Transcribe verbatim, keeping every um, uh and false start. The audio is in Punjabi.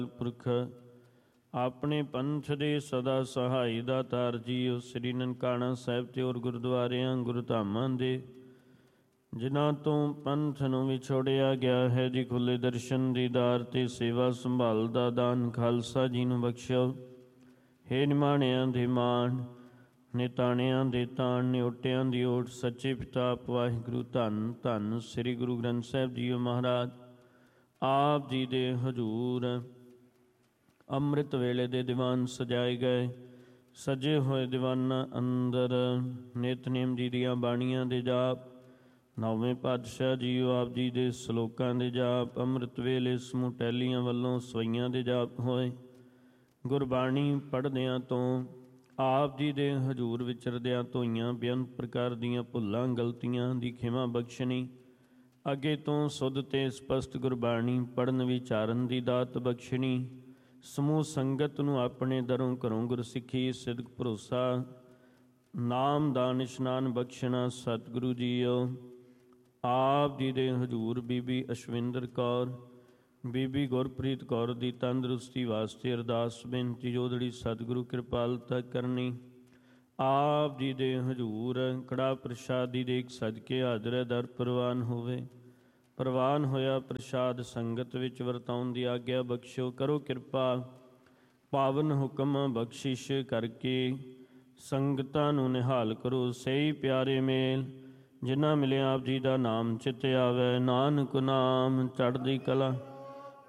ਪੁਰਖ ਆਪਣੇ ਪੰਥ ਦੇ ਸਦਾ ਸਹਾਈ ਦਾਤਾਰ ਜੀਓ। ਸ੍ਰੀ ਨਨਕਾਣਾ ਸਾਹਿਬ ਤੇ ਔਰ ਗੁਰਦੁਆਰਿਆਂ ਗੁਰਧਾਮਾਂ ਦੇ ਜਿਨ੍ਹਾਂ ਤੋਂ ਪੰਥ ਨੂੰ ਵਿਛੋੜਿਆ ਗਿਆ ਹੈ ਜੀ, ਖੁੱਲੇ ਦਰਸ਼ਨ ਦੀਦਾਰ ਤੇ ਸੇਵਾ ਸੰਭਾਲ ਦਾ ਦਾਨ ਖਾਲਸਾ ਜੀ ਨੂੰ ਬਖਸ਼ਿਓ। ਹੇ ਨਿਮਾਣਿਆਂ ਦੇ ਮਾਣ, ਨਿਤਾਣਿਆਂ ਦੇ ਤਾਣ, ਨਿਓਟਿਆਂ ਦੀ ਓਟ, ਸੱਚੇ ਪਿਤਾ ਵਾਹਿਗੁਰੂ ਧੰਨ ਧੰਨ ਸ੍ਰੀ ਗੁਰੂ ਗ੍ਰੰਥ ਸਾਹਿਬ ਜੀਓ ਮਹਾਰਾਜ। ਆਪ ਜੀ ਦੇ ਹਜ਼ੂਰ ਅੰਮ੍ਰਿਤ ਵੇਲੇ ਦੇ ਦੀਵਾਨ ਸਜਾਏ ਗਏ। ਸਜੇ ਹੋਏ ਦੀਵਾਨਾਂ ਅੰਦਰ ਨਿਤਨੇਮ ਜੀ ਦੀਆਂ ਬਾਣੀਆਂ ਦੇ ਜਾਪ, ਨੌਵੇਂ ਪਾਤਸ਼ਾਹ ਜੀਓ ਆਪ ਜੀ ਦੇ ਸਲੋਕਾਂ ਦੇ ਜਾਪ, ਅੰਮ੍ਰਿਤ ਵੇਲੇ ਸਮੂਹ ਟਹਿਲੀਆਂ ਵੱਲੋਂ ਸਵਈਆਂ ਦੇ ਜਾਪ ਹੋਏ। ਗੁਰਬਾਣੀ ਪੜ੍ਹਦਿਆਂ ਤੋਂ ਆਪ ਜੀ ਦੇ ਹਜ਼ੂਰ ਵਿਚਰਦਿਆਂ ਧੋਈਆਂ ਬੇਅੰਤ ਪ੍ਰਕਾਰ ਦੀਆਂ ਭੁੱਲਾਂ ਗਲਤੀਆਂ ਦੀ ਖਿਮਾ ਬਖਸ਼ਣੀ, ਅੱਗੇ ਤੋਂ ਸੁੱਧ ਤੇ ਸਪਸ਼ਟ ਗੁਰਬਾਣੀ ਪੜ੍ਹਨ ਵਿਚਾਰਨ ਦੀ ਦਾਤ ਬਖਸ਼ਣੀ, ਸਮੂਹ ਸੰਗਤ ਨੂੰ ਆਪਣੇ ਦਰੋਂ ਘਰੋਂ ਗੁਰਸਿੱਖੀ ਸਿਦਕ ਭਰੋਸਾ ਨਾਮ ਦਾ ਨਿਸ਼ਨਾਨ ਬਖਸ਼ਣਾ। ਸਤਿਗੁਰੂ ਜੀਓ ਆਪ ਜੀ ਦੇ ਹਜ਼ੂਰ ਬੀਬੀ ਅਸ਼ਵਿੰਦਰ ਕੌਰ, ਬੀਬੀ ਗੁਰਪ੍ਰੀਤ ਕੌਰ ਦੀ ਤੰਦਰੁਸਤੀ ਵਾਸਤੇ ਅਰਦਾਸ ਬੇਨਤੀ ਜੋਦੜੀ ਸਤਿਗੁਰੂ ਕਿਰਪਾਲਤਾ ਕਰਨੀ। ਆਪ ਜੀ ਦੇ ਹਜ਼ੂਰ ਕੜਾ ਪ੍ਰਸ਼ਾਦੀ ਦੇਖ ਸਦਕੇ ਹਾਜ਼ਰ ਦਰ ਪ੍ਰਵਾਨ ਹੋਵੇ। ਪ੍ਰਵਾਨ ਹੋਇਆ ਪ੍ਰਸ਼ਾਦ ਸੰਗਤ ਵਿੱਚ ਵਰਤਾਉਣ ਦੀ ਆਗਿਆ ਬਖਸ਼ੋ। ਕਰੋ ਕਿਰਪਾ ਪਾਵਨ ਹੁਕਮ ਬਖਸ਼ਿਸ਼ ਕਰਕੇ ਸੰਗਤਾਂ ਨੂੰ ਨਿਹਾਲ ਕਰੋ। ਸਹੀ ਪਿਆਰੇ ਮੇਲ ਜਿਨ੍ਹਾਂ ਮਿਲਿਆ ਆਪ ਜੀ ਦਾ ਨਾਮ ਚਿੱਤ ਆਵੇ, ਨਾਨਕ ਨਾਮ ਚੜ੍ਹਦੀ ਕਲਾ